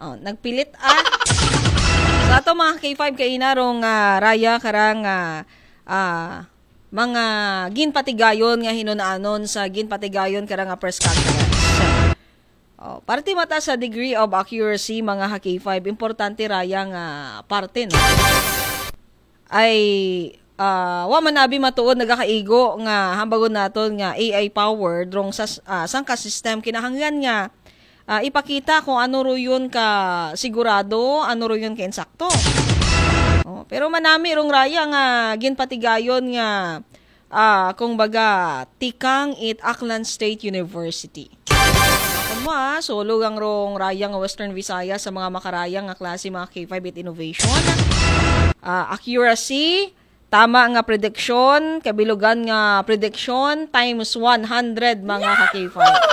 Nagpilit sa ato mga K5 kay narong raya karang mga ginpatigayon nga hinunaanon sa ginpatigayon karang press conference. Parte mata sa degree of accuracy mga K5, importante raya nga parte no. Ay wa man abi matuod nagakaigo nga hambagon naton nga AI powered rong sa sangka system kinahanglan nga ipakita kung ano ro yun ka sigurado, ano ro yun ka insakto. Pero manami rong raya nga ginpatigayon nga kung baga tikang it Aklan State University. Solo ang rong raya nga Western Visayas sa mga makaraya nga klase mga K5 at innovation. Accuracy, tama nga prediction, kabilugan nga prediction times 100 mga K5.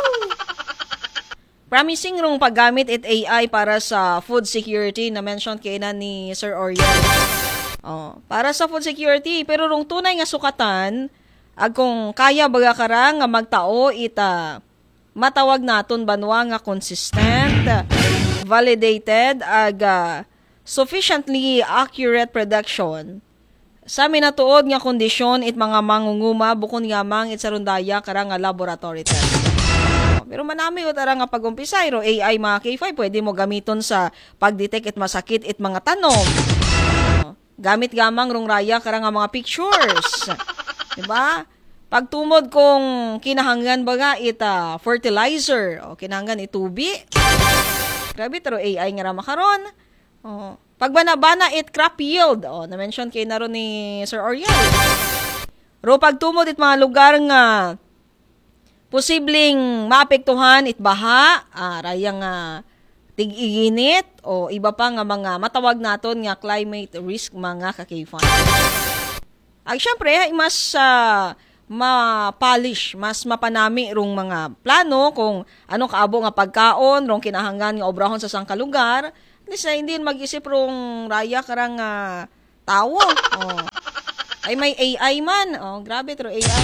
Promising rong paggamit it AI para sa food security na mention kay na ni Sir Oriel. Para sa food security, pero rong tunay nga sukatan, kung kaya baga karang nga magtao ita matawag naton banwa nga consistent, validated, sufficiently accurate prediction sa minatuod nga kondisyon it mga mangunguma bukod nga mang it sarundaya karang nga laboratory test. Pero manami utara nga pag-umpisa iro AI mga K5 pwede mo gamiton sa pag-detect it masakit it mga tanom. Gamit gamang rong raya karang nga mga pictures. Diba? Pagtumod kung kinahanglan baga ita fertilizer o kinahanglan itubi. Grabe pero AI nga ra makaron. Pagbanabana it crop yield. Na-mention kay na ron ni Sir Oriel. Ro pagtumod it mga lugar nga posibleng maapektuhan it baha, raya nga tig-iginit o iba pa nga mga matawag naton nga climate risk mga K5. Syempre, mas ma-polish, mas mapanami rong mga plano kung anong kaabo nga pagkaon, rong kinahanglan nga obrahon sa sangka lugar. Hindi mag-isip rong raya karang tawo. Ay may AI man. Grabe pero AI.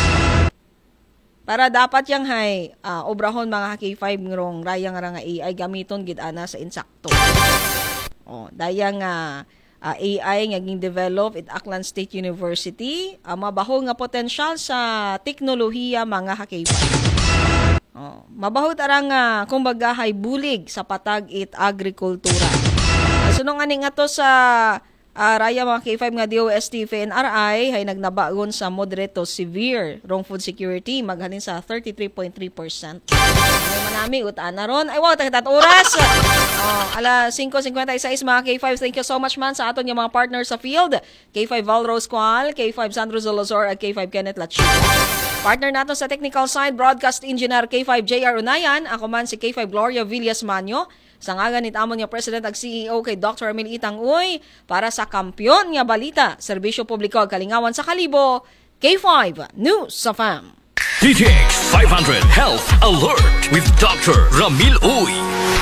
Para dapat yang obrahon mga K5 ngrong raya nga AI gamiton gid ana sa insakto. Daya nga AI nga ging develop at Aklan State University, mabaho nga potensyal sa teknolohiya mga K5. Mabaho tarang kumbaga hay bulig sa patag it agrikultura. Sunong ani nga to sa raya mga K5 nga DOST FNRI hay nagnabagon sa moderate to severe wrong food security maghalin sa 33.3%. May manami utana ron. Ay wow, takitat oras. Ala 5:56 mga K5. Thank you so much man sa aton nga mga partners sa field. K5 Valrose Qual, K5 Sandro Zolozor at K5 Kenneth Lachita. Partner nato sa technical side, broadcast engineer K5 JR Unayan. Ako man si K5 Gloria Villas Manyo. Sa ngagan ni amon nga President ag CEO kay Dr. Emil Itang Uy para sa kampyon nga balita, serbisyo publiko ag kalingawan sa Kalibo, K5 News sa FAM. DTX 500 Health Alert with Dr. Ramil Uy.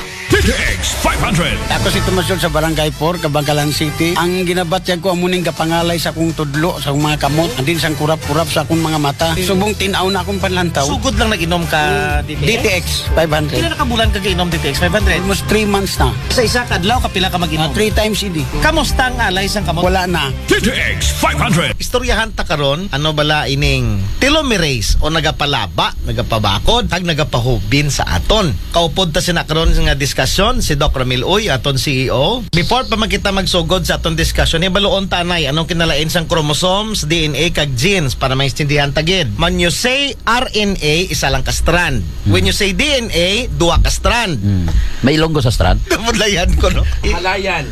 DTX 500. Ako si Tomasyon sa Barangay 4, Kabangkalan City. Ang ginabatyag ko amuning kapangalay sa akong tudlo, sa akong mga kamot, andin sang kurap-kurap sa akong mga mata. Subong tinaw na akong panlantaw. Sugod lang nag-inom ka DTX 500. Kailan nakabulan ka inom DTX 500? Almost 3 months na. Sa isa kadlaw kapila ka mag-inom? 3 times idi. Kamusta ang alay sang kamot? Wala na. DTX 500. Istoryahan ta karon ano bala ining telomerase o nagapalaba, nagapabakod, kag nagapahubin sa aton. Kaupod ta sina karon nga diskusyon si Dr. Ramil Uy, aton CEO. Before pa magkita magsugod sa aton discussion, hibaluon tanay anong kinalain sang chromosomes, DNA kag genes para maintindihan tagid. When you say RNA, isa lang ka strand. When you say DNA, duwa ka strand. May ilonggo sa strand? Kamulayan ko, no? Halayan.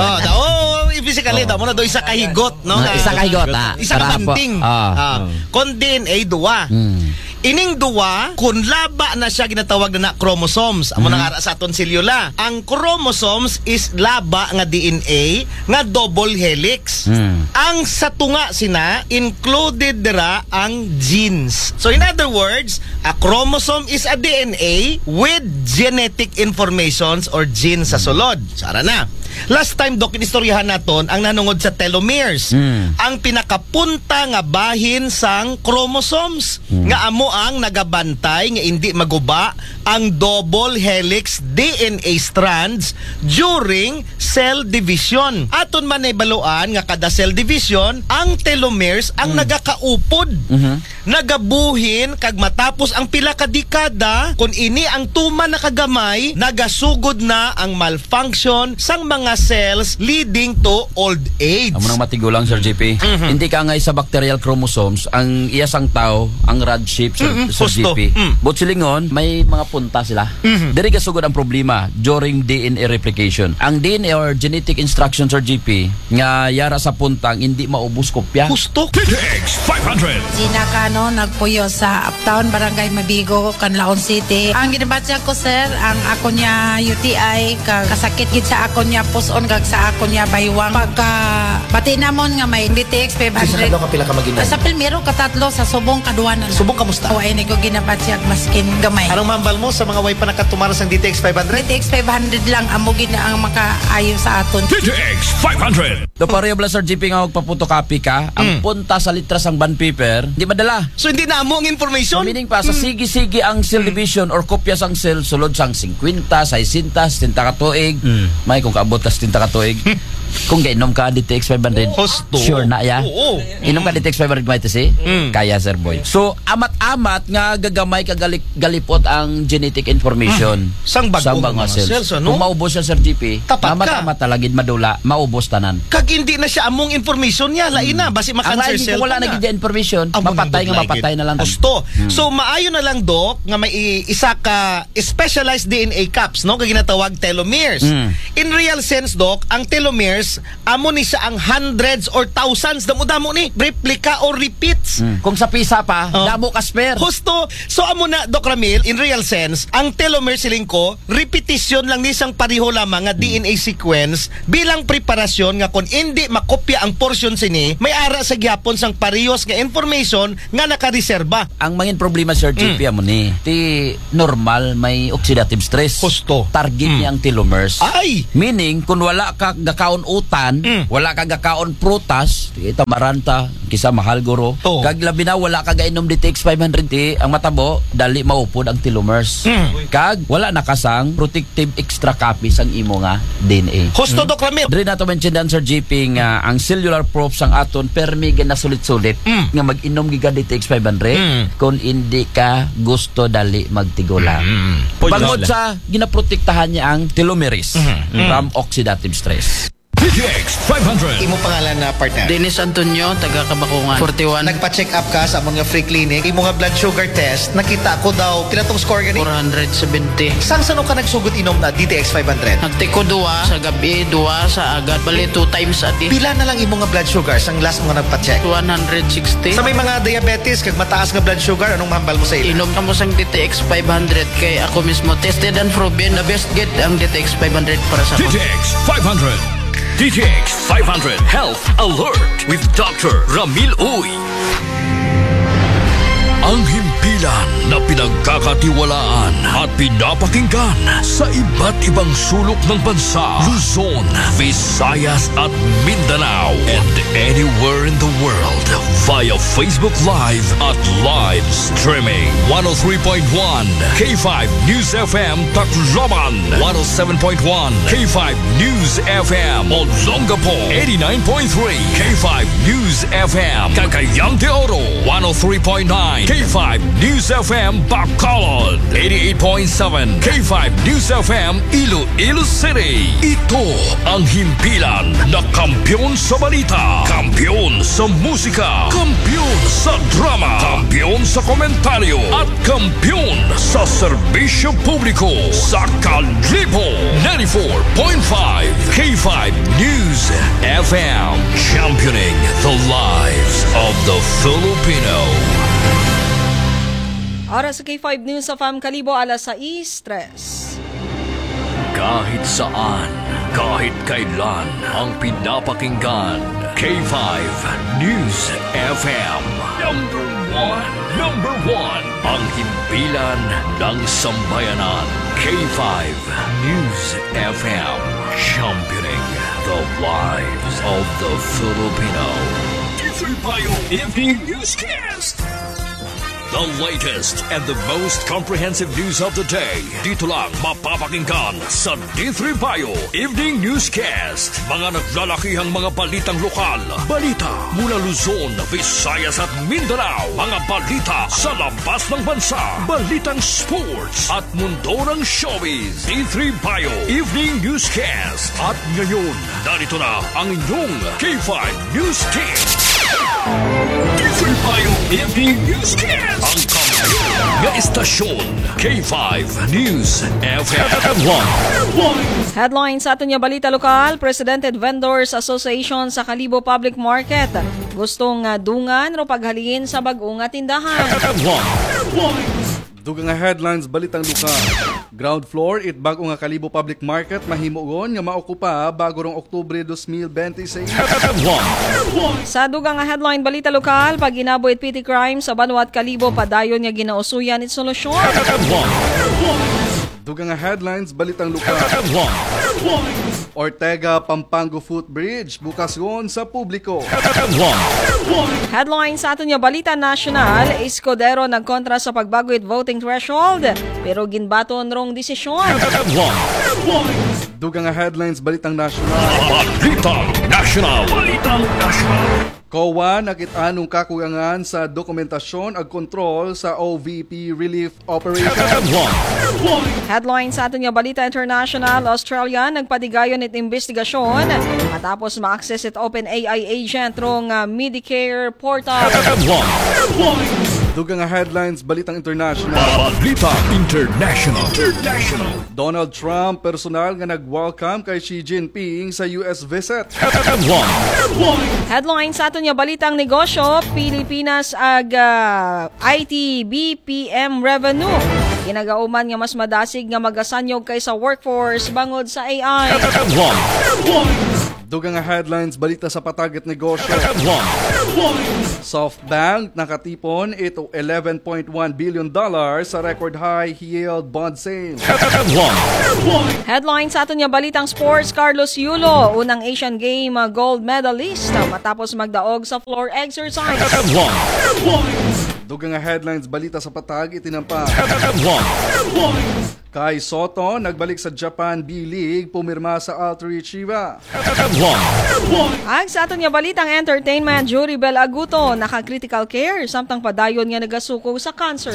Physically, mo na do isa ka higot, no? Isa ka higot, isa ka banting. Kon DNA, duwa. Ining duwa, kung laba na siya ginatawag na chromosomes. Amo nang ara sa aton selula. Ang chromosomes is laba nga DNA nga double helix. Ang sa tunga sina included dira ang genes. So in other words, a chromosome is a DNA with genetic informations or genes sa sulod. So ara na. Last time dok inistoryahan naton ang nanungod sa telomeres. Ang pinakapunta nga bahin sang chromosomes nga amo amo ang nagabantay nga hindi maguba ang double helix DNA strands during cell division. Aton man ay baluan nga kada cell division ang telomeres ang nagakaupod. Nagabuhin kag matapos ang pila ka dekada kun ini ang tuman na kagamay nagasugod na ang malfunction sang mga cells leading to old age. Amo nang matigulang Sir JP. Hindi ka ngay sa bacterial chromosomes ang iyasang tao ang rod shape Sir Husto. JP. But silingon may mga punta sila. Diri kasugod ang problema during DNA replication. Ang DNA or genetic instruction Sir JP nga yara sa puntang hindi maubos kopya. Husto. TTX 500. Gina Cano, nagpuyo sa Uptown, Barangay Mabigo, Canlaon City. Ang ginabatya ko, sir, ang ako niya UTI, kasakit gid sa ako niya puson, kag sa ako niya baywang. Pagka bati namon nga may DTX 500. Sa pila ka maginan? Sa Pilmiro, katatlo, sa Subong, kaduanan. Subong kamusta? O, ay ko ginabatya maskin gamay. Anong mambal mo sa mga way pa nakatumaras ng DTX 500? DTX 500 lang, amo gina ang makaayo sa aton. TTX 500. Do pareho bala Sir JP nga magpapotocopy ka, ang punta sa litras ang bond paper, di madala. So hindi na mo ang information? Meaning pa, sa sige-sige ang cell division or kopya sang cell, sulod sang 50, 60, 70 ka tuig. May kung kaabot ka 70 ka tuig. Kung gainom ka DTX 500, Husto. sure na ya. Oo. Inom ka DTX 500 may tisi? Kaya Sir Boy. So, amat-amat nga gagamay ka galipot ang genetic information. Sang bagong mga cells, ano? Kung maubos siya Sir GP, Tapat ka. amat-amat talagid madula, maubos tanan. Kag hindi na siya among information niya, lain na, basi Ang makancer lain cell kung wala pa na. na information, Amo mapatay nang nga mapatay na lang. Gusto. So maayo na lang Dok nga may isa ka specialized DNA caps no kag ginatawag telomeres. In real sense Dok, ang telomeres amo ni siya ang hundreds or thousands damo ni replica or repeats. Kung sa pisa pa, damo ka spare. Husto. So amo na Doc Ramil, in real sense, ang telomere siling ko, repetition lang ni isang pareho lamang nga DNA sequence bilang preparasyon nga kung hindi makopya ang portion sini, may ara sa gyapon sang parehos nga information nga nakareserba. Ang mangin problema Sir JP amo ni, ti normal may oxidative stress. Husto. Target niya ang telomeres. Ay! Meaning, kung wala ka gakaon utan, wala ka gakaon prutas, ita maranta, kisa mahal guro. Oh. Kag labi na wala ka gainom DTX 500 ang matabo, dali maupod ang telomeres. Kag wala nakasang protective extra copies ang imo nga DNA. Husto Doc Ramil. Diri nato mentionan Sir JP nga ang cellular probes ang aton permi na sulit-sulit nga mag-inom giga DTX 500 kung hindi ka gusto dali magtigulang. Bangod sa ginaprotektahan niya ang telomeres from oxidative stress. TTX 500. Imo pangalan na partner. Dennis Antonio, taga Kabakungan. 41. Nagpa-check up ka sa among nga free clinic, imo nga blood sugar test, nakita ko daw pila tong score gani. 470. Sang sano ka nagsugod inom na DTX 500? Nagtiko 2 sa gabi, 2 sa agad. Bali 2 times a day. Pila na lang imo nga blood sugar sang last mo nga nagpa-check? 160. Sa may mga diabetes kag mataas nga blood sugar, anong mahambal mo sa ila? Inom ka mo sang DTX 500 kay ako mismo tested and proven the best get ang DTX 500 para sa ako. TTX 500. TTX 500 Health Alert with Dr. Ramil Uy. Ang himpilan na pinagkakatiwalaan at pinapakinggan sa iba't ibang sulok ng bansa, Luzon, Visayas at Mindanao, and anywhere in the world via Facebook Live at live streaming. 103.1 K5 News FM Tacloban, 107.1 K5 News FM Olongapo, 89.3 K5 News FM Cagayan de Oro, 103.9 K5 News FM Bacolod, 88.7 K5 News FM Iloilo City. Ito ang himpilan na kampiyon sa balita, kampiyon sa musika, kampiyon sa drama, kampiyon sa komentaryo, at kampiyon sa serbisyo publiko sa Kalibo 94.5 K5 News FM, championing the lives of the Filipino. Oras sa K5 News of Kalibo, alas 6:03. Kahit saan, kahit kailan, ang pinapakinggan, K5 News FM. Number one, ang himpilan ng sambayanan, K5 News FM, championing the lives of the Filipino. Evening Newscast. The latest and the most comprehensive news of the day. Dito lang mapapakinggan sa D3 Bayo Evening Newscast. Mga naglalakihang mga balitang lokal. Balita mula Luzon, Visayas at Mindanao. Mga balita sa labas ng bansa. Balitang sports at mundo ng showbiz. D3 Bayo Evening Newscast. At ngayon, narito na ang inyong K5 News Team. D3 Bayo Evening Newscast. Ang kampiyon nga istasyon, K5 News FM 1. Headlines sa ato niya balita lokal, Presented Vendors Association sa Kalibo Public Market. Gustong dungan ro paghalin sa bag-o nga tindahan. Dugang nga headlines balitang lokal. Ground floor it bago nga Kalibo Public Market mahimuon nga maokupa bago rong Oktubre 2026. Sa dugang nga headline balita lokal, pag inabuit petty crime sa Banwat Kalibo padayon nga ginausuyan it solusyon. Dugang nga headlines balitang lokal. Ortega Pampanga Footbridge bukas ron sa publiko. Headline sa ato niya balita national, Escudero nagkontra sa pagbago it voting threshold pero ginbaton rong desisyon. Dugang nga headlines balitang national. Balitang National. Balitang National. COA nakit-anong kakuyangan sa dokumentasyon ag kontrol sa OVP relief operation. Headline sa ato niya balita international, Australia nagpadigayon it investigasyon matapos ma-access it OpenAI agent rong Medicare portal. Dugang nga headlines balitang international. Balitang International. Donald Trump personal nga nag-welcome kay Xi Jinping sa US visit. Headline sa ato niya balitang negosyo, Pilipinas ag IT BPM revenue. Ginagauman nga mas madasig nga magasanyog kaysa workforce bangod sa AI. Dugang nga headlines balita sa patag at negosyo. SoftBank nakatipon ito $11.1 billion sa record high yield bond sale. Headline sa ato niya balitang sports, Carlos Yulo, unang Asian Game gold medalist matapos magdaog sa floor exercise. Dugang nga headlines balita sa patag itinampa. Kai Soto nagbalik sa Japan B-League pumirma sa Alter Chiba. Ang sa ato niya balitang entertainment, Jury Bel Aguto naka-critical care samtang padayon nga nagasuko sa cancer.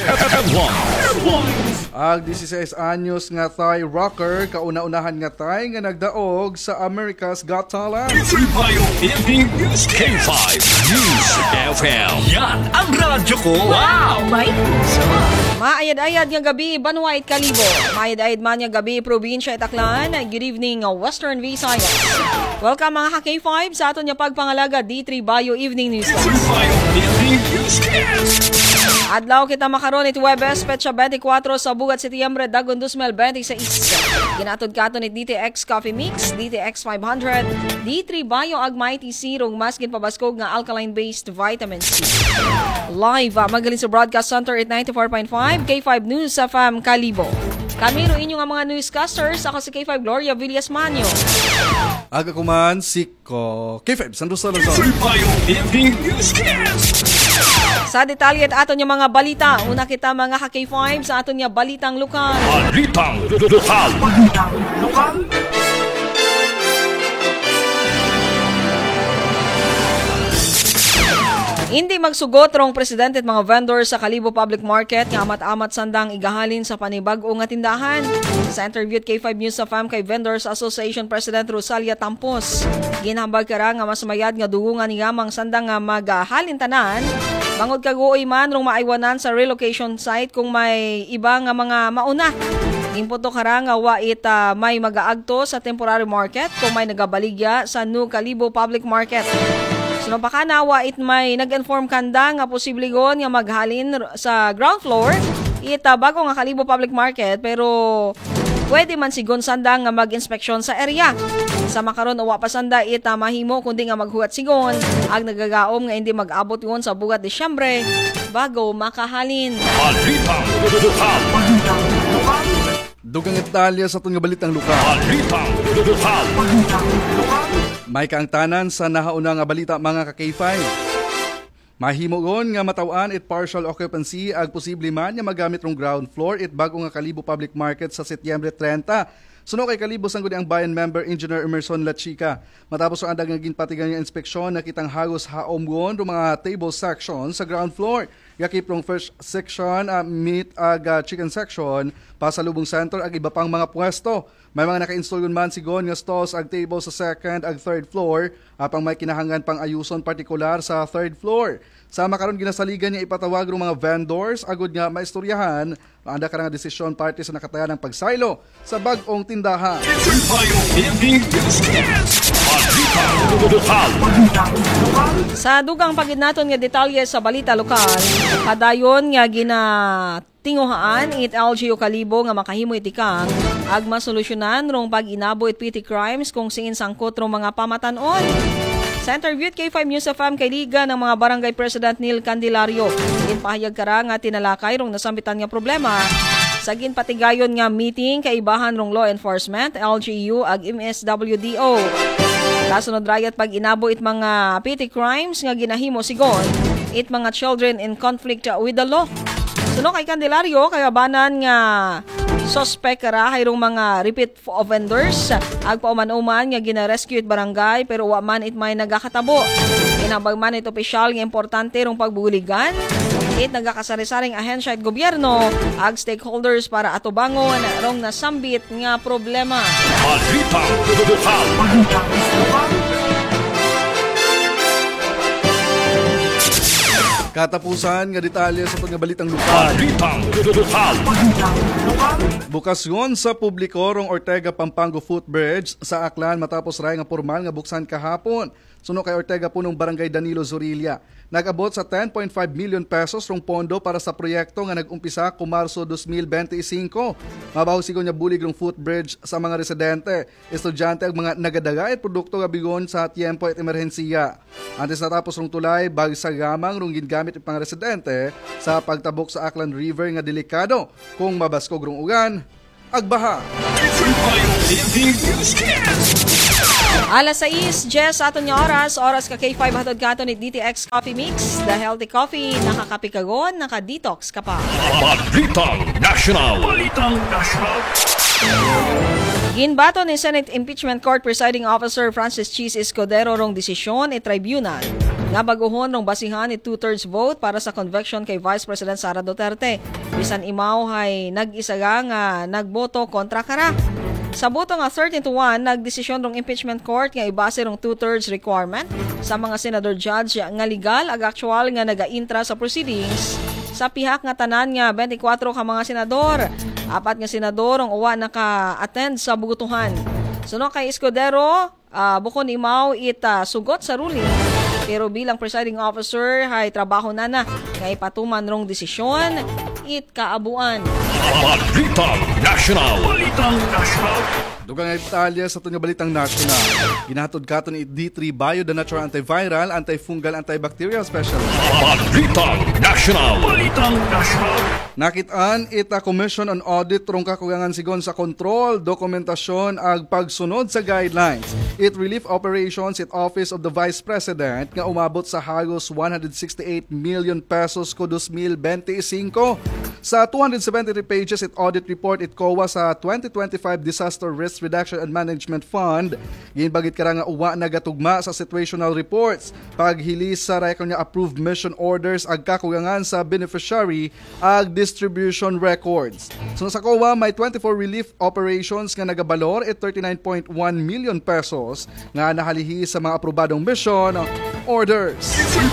Ag 16 anyos nga Thai rocker kauna-unahan nga Thai nga nagdaog sa America's Got Talent. D3 Bayo Evening News. K5 News FM. Yan ang radyo ko. Wow! May Maayad-ayad nga gabi, Banwait Kalibo. Maayad-ayad man nga gabi, Probinsya Itaklan. Good evening, Western Visayas. Welcome mga ka-K5 sa ato niya pagpangalaga D3 Bayo Evening News. D3 Bayo Evening Newscast. Adlaw kita makaron it Webes, Petsa 24 sa Bugat Setiembre, Dagon 2026. Ginatod kato ni DTX Coffee Mix, DTX 500, D3 Bayo Agmighty Sirong maskin pabaskog nga alkaline-based vitamin C. Live magaling sa Broadcast Center at 94.5 K5 News sa FAM Kalibo. Kami ro inyo nga mga newscasters, ako si K5 Gloria Villas Manyo. Aga kuman si K5 Santos Salazar. D3 Bayo Evening Newscast. Sa detalye at aton niya mga balita, una kita mga ka-K5 sa aton niya balitang lokal. Balitang lokal. Hindi magsugot rong presidente at mga vendors sa Kalibo Public Market nga amat-amat sandang igahalin sa panibag-o nga tindahan. Sa interview at K5 News sa FAM kay Vendors Association President Rosalia Tampos, ginambag kara nga mas mayad nga dugungan ni gamang sandang nga maghalin tanan. Bangod kaguoy man rong maaywanan sa relocation site kung may iba nga mga mauna. Imputo kara nga wait may mag-aagto sa temporary market kung may nagabaligya sa New Kalibo Public Market. So baka nawa it may nag-inform kanda nga posible gon nga maghalin sa ground floor bago nga Kalibo Public Market pero pwede man sigon sanda nga mag-inspeksyon sa area. Sa makaron uwa pa sanda mahimo kundi nga maghugat sigon ag nagagaom nga hindi mag-abot yon sa bugat Disyembre bago makahalin. Balitang lokal. Dugang Italia sa itong balitang lokal. Balitang lokal. May kaangtanan sa nahauna nga balita mga ka-K5. Mahimugon nga matawan it partial occupancy ag posible man nga magamit rong ground floor it bago nga Kalibo Public Market sa Setyembre 30. Suno kay Kalibo sang ang bayan member Engineer Emerson Lachica. Matapos ang andag nga ginpatigan nga inspeksyon nakitang hagos haomgon ro mga table section sa ground floor. Yakip rong first section meat ag chicken section pasalubong center ag iba pang mga pwesto. May mga naka-install man sigon nga stalls ag table sa second ag third floor apang may kinahanglan pang ayuson partikular sa third floor. Sama karon ginasaligan niya ipatawag ng mga vendors agud nga maistoryahan anda ka nga desisyon parte sa nakatayan ng pagsaylo sa bag-ong tindahan. Sa dugang pagidnaton nga detalye sa balita lokal, padayon nga ginatinguhaan it LGU Kalibo nga makahimo itikang ag masolusyonan rong pag-inabo it petty crimes kung siin sangkot rong mga pamatanon. Sa interview at K5 News FM kay Liga ng mga Barangay President Neil Candelario, ginpahayag kara nga tinalakay rong nasambitan nga problema sa ginpatigayon nga meeting kay ibahan rong law enforcement, LGU ag MSWDO. Kasunod rayat pag inabo it mga petty crimes nga ginahimo sigon it mga children in conflict with the law. Suno kay Candelario kay abanan nga suspect kara hayrong mga repeat offenders ag pauman-uman nga gina-rescue it barangay pero wa man it may nagakatabo. Inabag man it opisyal nga importante rong pagbuligan it nagakasari-saring ahensya at gobyerno ag stakeholders para atubangon rong nasambit nga problema. Katapusan nga detalye sa pagbalitang lokal. Bukas yon sa publiko rong Ortega Pampango Footbridge sa Aklan matapos ray nga pormal nga buksan kahapon. Suno kay Ortega punong Barangay Danilo Zorilla. Nag-abot sa 10.5 million pesos rong pondo para sa proyekto nga nag-umpisa ku Marso 2025. Mabaw sigon nga bulig rong footbridge sa mga residente, estudyante ag mga nagadaga at produkto nga bigon sa tiempo at emerhensiya. Antes natapos rong tulay, bag sa gamang rong gingamit ipang residente sa pagtabok sa Aklan River nga delikado kung mabaskog rong ugan, agbaha. Alas 6, Jess, aton nga oras ka K5 hatod katon ni DTX Coffee Mix, the healthy coffee, nakakapikagon, naka-detox ka pa. Balitang National. Ginbato ni Senate Impeachment Court Presiding Officer Francis Cheese Escudero rong desisyon ni tribunal nga baguhon rong basihan ni 2/3 vote para sa conviction kay Vice President Sara Duterte. Bisan imaw hay nag-isaga nga nagboto kontra kara. Sa boto nga 13-1, nagdesisyon rong impeachment court nga ibase rong 2/3 requirement sa mga senador judge nga legal ag actual nga naga-intra sa proceedings sa pihak nga tanan nga 24 ka mga senador. 4 nga senador ang uwa naka-attend sa bugutuhan. Suno kay Escudero, bukon imaw sugot sa ruling pero bilang presiding officer hay trabaho na nga ipatuman rong desisyon kaabuan. Balitang National. Dugang nga detalye sa itong balitang national. Ginatod katon ni D3 Bio, the natural antiviral, antifungal, antibacterial specialist. Balitang National. Nakitaan ita Commission on Audit rong kakugangan sigon sa kontrol, dokumentasyon ag pagsunod sa guidelines. It relief operations at Office of the Vice President nga umabot sa hagos 168 million pesos ko 2025. Sa 273 pages it audit report it COA sa 2025 Disaster Risk Reduction and Management Fund, ginbagit kara nga uwa nagatugma sa situational reports, paghilis sa record nga approved mission orders ag kakugangan sa beneficiary ag distribution records. So sa COA may 24 relief operations nga nagabalor at 39.1 million pesos nga nahalihi sa mga aprobadong mission orders.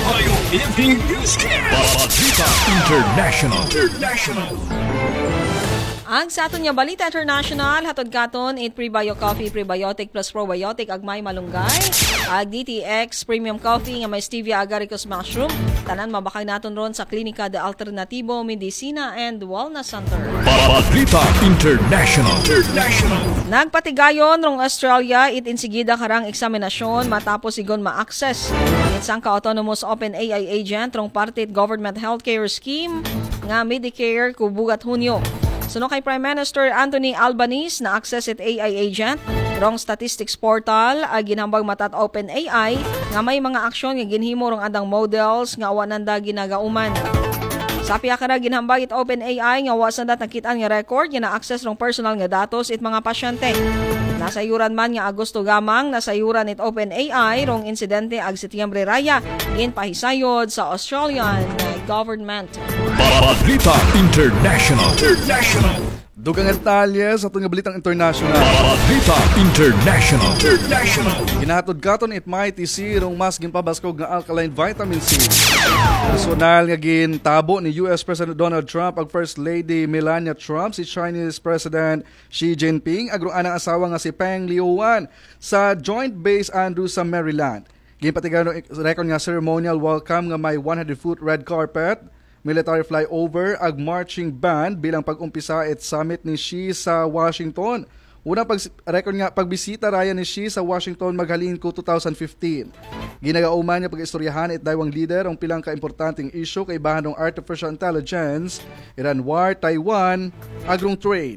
International. Ang sa aton nga balita international, hatod katon it Prebio Coffee, Prebiotic plus Probiotic ag may malunggay, ag DTX Premium Coffee nga may stevia agaricus mushroom. Tanan mabakay naton ron sa Klinika de Alternativo Medicina and Wellness Center. Balita International. Nagpatigayon rong Australia it insigida karang eksaminasyon matapos sigon ma-access isang ka-autonomous open AI agent rong parte government healthcare scheme nga Medicare kubugat Hunyo. Suno kay Prime Minister Anthony Albanese na access it AI agent rong statistics portal ginhambag matat OpenAI nga may mga aksyon nga ginhimo rong andang models nga awananda ginagauman. Sa piyakara ginhambag it OpenAI nga wasanda nakitaan nga record nga na-access rong personal nga datos it mga pasyente. Nasayuran man nga Agosto gamang nasayuran it OpenAI rong insidente ag Setyembre raya ginpahisayod sa Australian government. Balita International. Dugang detalye sa itong balitang international. Balita International. Ginahatod katon it mighty si rong mas ginpabaskog nga alkaline vitamin C. Personal nga gintabo ni US President Donald Trump ag First Lady Melania Trump si Chinese President Xi Jinping agro anang asawa nga si Peng Liyuan sa Joint Base Andrews sa Maryland. Ginpatigan record nga ceremonial welcome nga may 100-foot red carpet, military flyover ag marching band bilang pag-umpisa at summit ni Xi sa Washington. Unang record nga pagbisita raya ni Xi sa Washington maghalin ko 2015. Ginagauman niya pag-istoryahan at daywang leader ang pilang kaimportanteng issue kay bahan ng artificial intelligence, Iran war, Taiwan, agrong trade.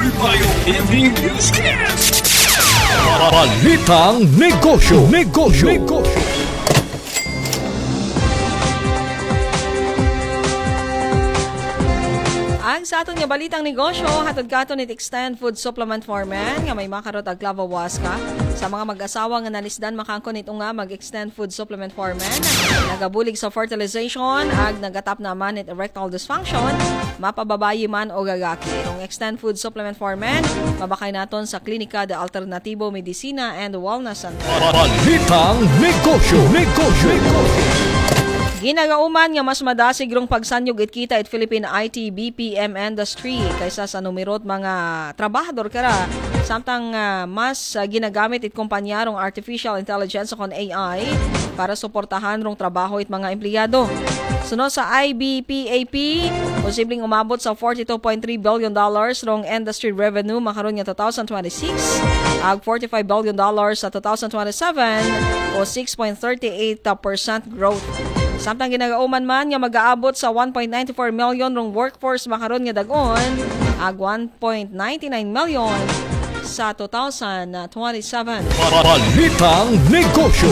Balitang Negosyo. Ang sa aton nga balitang negosyo, hatod katon it Extend Food Supplement for Men nga may makarot ag Clavahuasca. Sa mga mag-asawa nga nalisdan makangkon ito nga mag-Extend Food Supplement for Men. Nagabulig sa fertilization, ag nagatap naman it erectile dysfunction, mapababayi man o gagaki. Itong Extend Food Supplement for Men, mabakay naton sa Klinika de Alternatibo Medicina and Wellness Center. Balitang Negosyo. Ginagauman nga mas madasig rong pagsanyog it kita it Philippine IT BPM industry kaysa sa numerot mga trabahador kara samtang mas ginagamit it kumpanya rong artificial intelligence kon AI para suportahan rong trabaho it mga empleyado. Sunod sa IBPAP, posibleng umabot sa $42.3 billion rong industry revenue makaron nga 2026 ag $45 billion sa 2027 o 6.38% growth. Samtang ginagauman man nga mag-aabot sa 1.94 million rong workforce makaron nga dag-on ag 1.99 million sa 2027. Balitang Negosyo.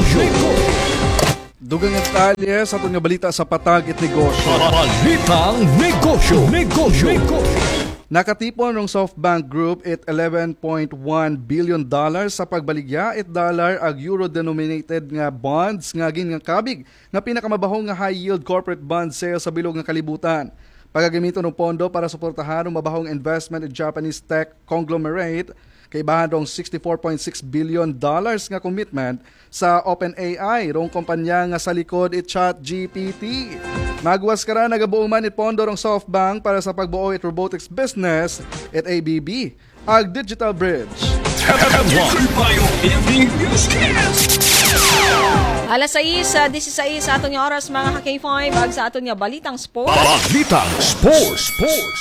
Dugang detalye sa itong balita sa patag it negosyo. Balitang Negosyo. Nakatipon ng SoftBank Group it $11.1 billion sa pagbaligya it dollar ag euro-denominated nga bonds nga kabig nga pinakamabahong nga high-yield corporate bond sales sa bilog nga kalibutan. Pagagamito ng pondo para suportahan ng mabahong investment in Japanese tech conglomerate kay bahan rong $64.6 billion nga commitment sa OpenAI rong kumpanya nga sa likod it ChatGPT. Magwas kara nagabuo man it pondo rong SoftBank para sa pagbuo it robotics business at ABB ag Digital Bridge. Alas 6:16 sa aton nga oras mga ka-K5 ag sa aton nga balitang sports. Balitang Sports.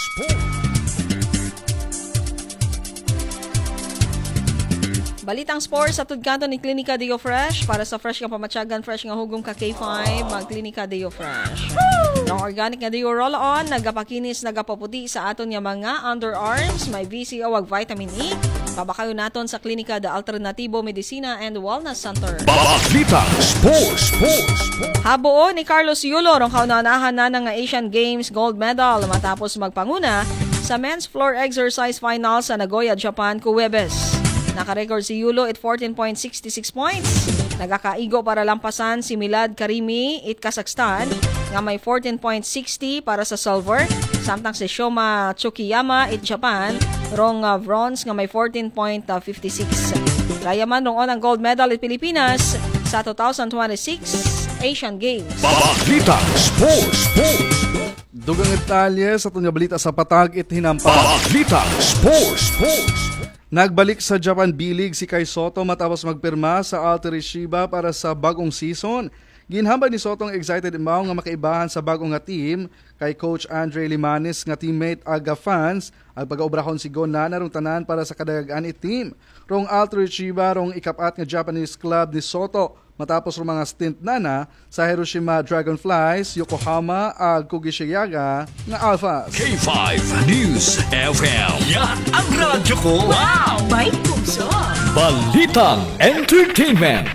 Balitang sports sa tudkanto ni Klinika Deo Fresh para sa fresh nga pamatyagan, fresh nga hugong ka K5, mag Klinika Deo Fresh. Ng organic nga Deo Roll-On, nagapakinis, nagapaputi sa aton nga mga underarms, may VCO ag vitamin E. Pabakayo naton sa Klinika de Alternatibo Medicina and Wellness Center. Balitang Sports. Habuo ni Carlos Yulo rong kaunanahan na ng Asian Games gold medal matapos magpanguna sa men's floor exercise final sa Nagoya, Japan, Huwebes. Nakarecord si Yulo at 14.66 points. Nagakaigo para lampasan si Milad Karimi at Kazakhstan nga may 14.60 para sa silver. Samtang si Shoma Tsukiyama at Japan rong bronze nga may 14.56. Rayaman rong ang gold medal at Pilipinas sa 2026 Asian Games. Balitang Sports. Dugang detalye sa itong balita sa patag it hinampa. Balitang Sports. Nagbalik sa Japan B-League si Kai Soto matapos magpirma sa Altery Shiba para sa bagong season. Ginhambal ni Sotong excited imaw nga makaibahan sa bagong nga team kay Coach Andre Limanis nga teammate aga fans ang pag-aubrahon si Gon na narong tanan para sa kadagagan team. Rong Altery Shiba rong ikapat nga Japanese club ni Soto matapos rong mga stint na sa Hiroshima Dragonflies, Yokohama ag Kugishiyaga nga Alphas. K5 News FM. Yan ang radyo ko. Wow! May pumso! Balitang Entertainment.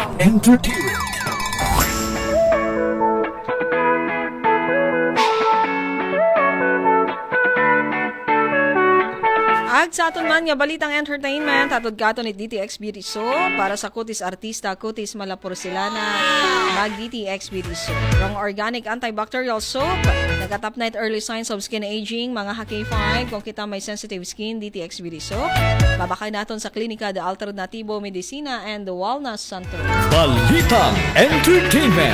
Ag sa aton man nga balitang entertainment, atod katon ni DTX Beauty Soap para sa kutis artista, kutis malaporselana, mag DTX Beauty Soap. Rong organic antibacterial soap, nagatap night early signs of skin aging, mga Hak5, kung kita may sensitive skin, DTX Beauty Soap. Babakay naton sa Klinika de Alternativo Medicina and the Wellness Center. Balitang Entertainment.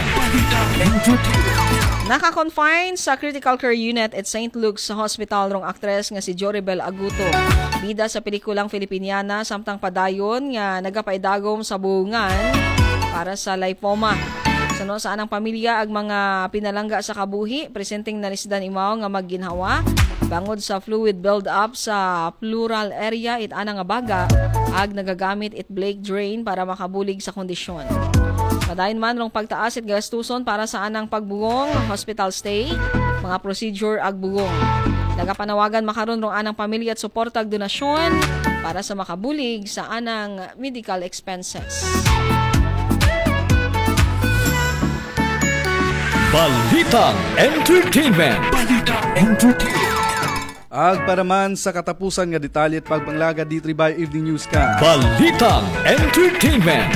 Naka-confine sa critical care unit at St. Luke's Hospital rong aktres nga si Joribel Aguto. Bida sa pelikulang Filipiniana samtang padayon nga nagapaidagom sa buungan para sa lipoma. Sano sa anang pamilya ag mga pinalangga sa kabuhi, presenting nalisdan imaw nga magginhawa bangod sa fluid build-up sa pleural area it ana nga baga ag nagagamit it Blake drain para makabulig sa kondisyon. Padayon man rong pagtaas it gastuson para sa anang pagbugong, hospital stay, mga procedure ag bugong. Nagapanawagan makaron rong anang pamilya at suporta ag donasyon para sa makabulig sa anang medical expenses. Balitang Entertainment. Ag para man sa katapusan nga detalye at pagpanglaga D3 by Evening Newscast. Balitang Entertainment.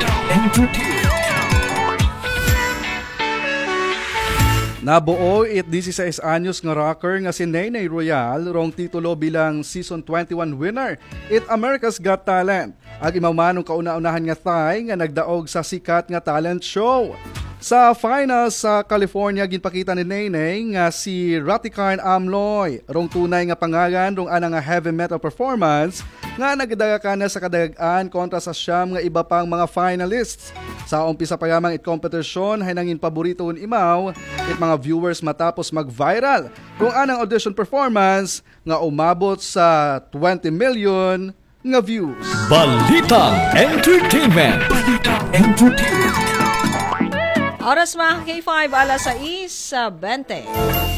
Nabuo it 16 anyos nga rocker nga si Nene Royal rong titulo bilang Season 21 winner it America's Got Talent. Ag imamanong kauna-unahan nga Thai nga nagdaog sa sikat nga talent show. Sa finals sa California, ginpakita ni Nene nga si Ratikarn Amloy. Rong tunay nga pangalan rong ana nga heavy metal performance nga nagdaga na sa kadagaan kontra sa siyam nga iba pang mga finalists. Sa umpisa pa lamang it competition hay nangin paborito un imaw it mga viewers matapos mag-viral kung anang audition performance nga umabot sa 20 million nga views. Balitang Entertainment. Oras mga K5, alas 6:20.